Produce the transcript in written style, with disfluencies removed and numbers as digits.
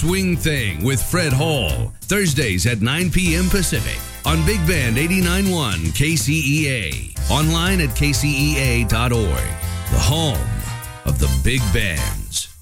Swing Thing with Fred Hall, Thursdays at 9 p.m. Pacific on Big Band 89.1 KCEA. Online at kcea.org, the home of the big bands.